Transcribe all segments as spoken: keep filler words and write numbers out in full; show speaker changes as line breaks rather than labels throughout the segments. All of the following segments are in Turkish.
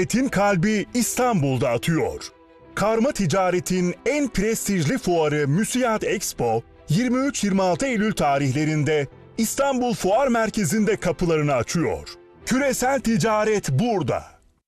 Ticaretin kalbi İstanbul'da atıyor. Karma ticaretin en prestijli fuarı Müsiyat Expo, yirmi üç yirmi altı Eylül tarihlerinde İstanbul Fuar Merkezi'nde kapılarını açıyor. Küresel ticaret burada.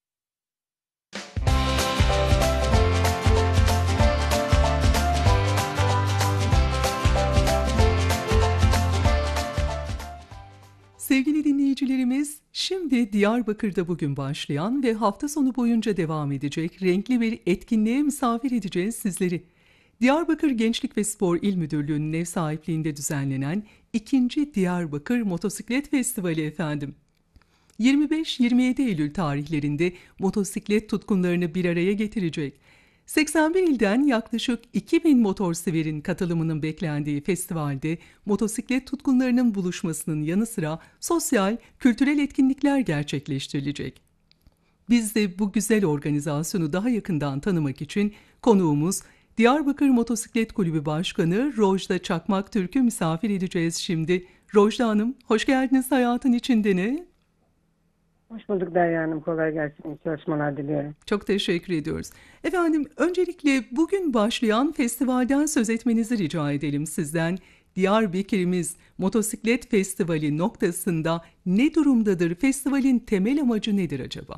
Sevgili dinleyicilerimiz, şimdi Diyarbakır'da bugün başlayan ve hafta sonu boyunca devam edecek renkli bir etkinliğe misafir edeceğiz sizleri. Diyarbakır Gençlik ve Spor İl Müdürlüğü'nün ev sahipliğinde düzenlenen ikinci. Diyarbakır Motosiklet Festivali efendim. yirmi beş yirmi yedi Eylül tarihlerinde motosiklet tutkunlarını bir araya getirecek. seksen bir ilden yaklaşık iki bin motorseverin katılımının beklendiği festivalde motosiklet tutkunlarının buluşmasının yanı sıra sosyal, kültürel etkinlikler gerçekleştirilecek. Biz de bu güzel organizasyonu daha yakından tanımak için konuğumuz Diyarbakır Motosiklet Kulübü Başkanı Rojda Çakmak Türk'ü misafir edeceğiz şimdi. Rojda Hanım, hoş geldiniz Hayatın İçinde Ne?
Hoş bulduk Derya Hanım. Kolay gelsin. İyi çalışmalar diliyorum.
Çok teşekkür ediyoruz. Efendim, öncelikle bugün başlayan festivalden söz etmenizi rica edelim sizden. Diyarbakır'ımız Motosiklet Festivali noktasında ne durumdadır? Festivalin temel amacı nedir acaba?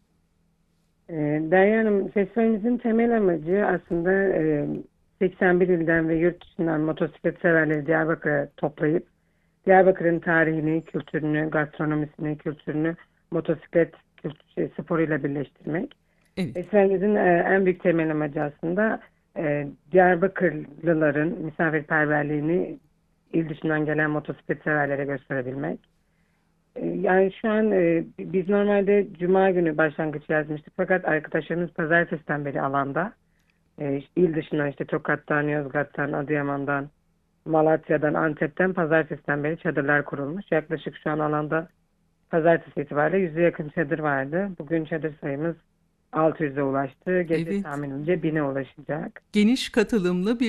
Ee, Derya Hanım, festivalimizin temel amacı aslında e, seksen bir ilden ve yurt dışından motosiklet severleri Diyarbakır'a toplayıp Diyarbakır'ın tarihini, kültürünü, gastronomisini, kültürünü motosiklet kültür, şey, sporuyla birleştirmek.
Evet.
Festivalimizin e, en büyük temel amacı aslında e, Diyarbakırlıların misafirperverliğini il dışından gelen motosiklet severlere gösterebilmek. E, Yani şu an e, biz normalde Cuma günü başlangıç yazmıştık fakat arkadaşlarımız pazartesiden beri alanda. E, işte il dışından işte Tokat'tan, Yozgat'tan, Adıyaman'dan, Malatya'dan, Antep'ten pazartesiden beri çadırlar kurulmuş. Yaklaşık şu an alanda pazartesi itibariyle yüze yakın çadır vardı. Bugün çadır sayımız altı yüze ulaştı. Gece
Evet.
tahminimce bine ulaşacak.
Geniş katılımlı bir